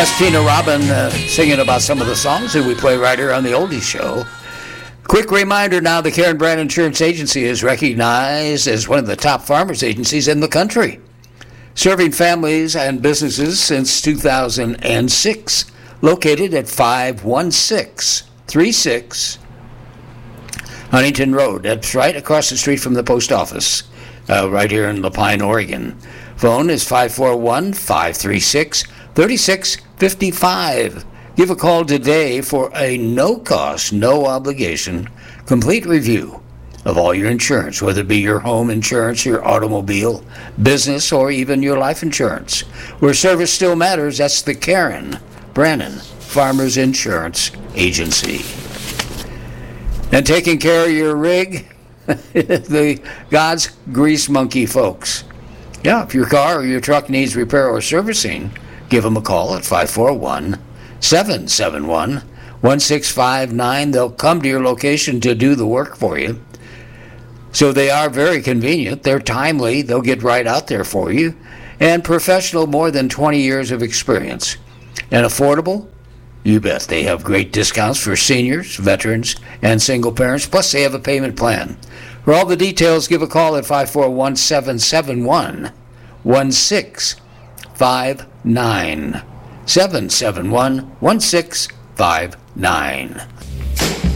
That's Tina Robin singing about some of the songs that we play right here on the Oldies Show. Quick reminder now, the Karen Brand Insurance Agency is recognized as one of the top farmers agencies in the country, serving families and businesses since 2006, located at 51636 Huntington Road. That's right across the street from the post office, right here in Lapine, Oregon. Phone is 541-536-3655. Give a call today for a no-cost, no-obligation, complete review of all your insurance, whether it be your home insurance, your automobile, business, or even your life insurance. Where service still matters, that's the Karen Brannon Farmers Insurance Agency. And taking care of your rig, the God's Grease Monkey folks. Yeah, if your car or your truck needs repair or servicing, give them a call at 541-771-1659. They'll come to your location to do the work for you. So they are very convenient. They're timely. They'll get right out there for you. And professional, more than 20 years of experience. And affordable? You bet. They have great discounts for seniors, veterans, and single parents. Plus, they have a payment plan. For all the details, give a call at 541-771-1659. 771-1659.